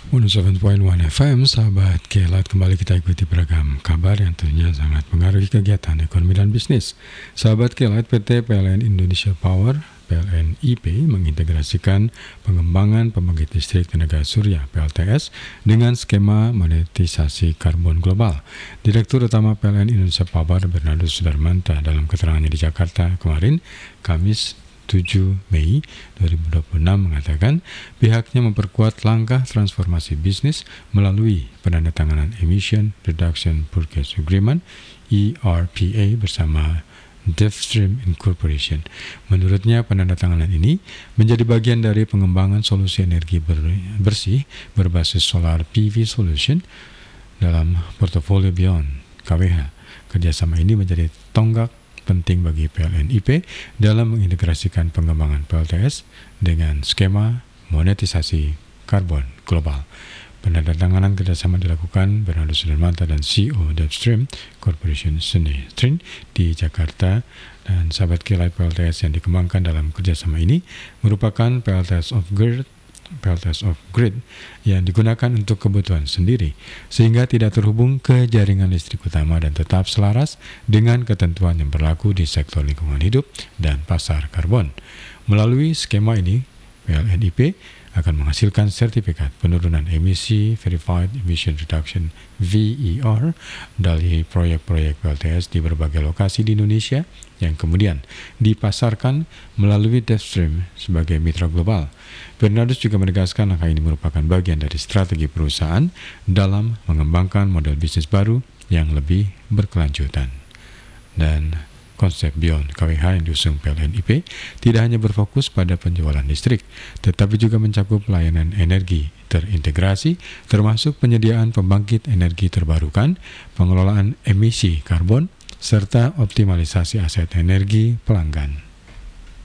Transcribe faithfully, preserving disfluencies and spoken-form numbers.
seratus tujuh koma satu F M, sahabat Kilat, kembali kita ikuti beragam kabar yang tentunya sangat mengaruhi kegiatan ekonomi dan bisnis. Sahabat Kilat, P T P L N Indonesia Power P L N I P mengintegrasikan pengembangan pembangkit listrik tenaga surya P L T S dengan skema monetisasi karbon global. Direktur Utama P L N Indonesia Power Bernardus Sudarmanta dalam keterangannya di Jakarta kemarin, Kamis tujuh Mei dua ribu dua puluh enam mengatakan pihaknya memperkuat langkah transformasi bisnis melalui penandatanganan Emission Reduction Purchase Agreement E R P A bersama DevStream Incorporation. Menurutnya, penandatanganan ini menjadi bagian dari pengembangan solusi energi ber- bersih berbasis solar P V solution dalam portofolio Beyond K W H. Kerjasama ini menjadi tonggak penting bagi P L N I P dalam mengintegrasikan pengembangan P L T S dengan skema monetisasi karbon global. Penandatanganan kerjasama dilakukan Bernardus Sudarmanta dan C E O DevStream Corporation Senin di Jakarta, dan sahabat kilat, P L T S yang dikembangkan dalam kerjasama ini merupakan P L T S of Grid P L T S of Grid yang digunakan untuk kebutuhan sendiri, sehingga tidak terhubung ke jaringan listrik utama dan tetap selaras dengan ketentuan yang berlaku di sektor lingkungan hidup dan pasar karbon. Melalui skema ini, P L N I P akan menghasilkan sertifikat penurunan emisi Verified Emission Reduction V E R dari proyek-proyek P L T S di berbagai lokasi di Indonesia yang kemudian dipasarkan melalui DevStream sebagai mitra global. Bernardus juga menegaskan langkah ini merupakan bagian dari strategi perusahaan dalam mengembangkan model bisnis baru yang lebih berkelanjutan. Dan konsep Beyond K W H yang diusung P L N I P tidak hanya berfokus pada penjualan listrik, tetapi juga mencakup layanan energi terintegrasi, termasuk penyediaan pembangkit energi terbarukan, pengelolaan emisi karbon, serta optimalisasi aset energi pelanggan.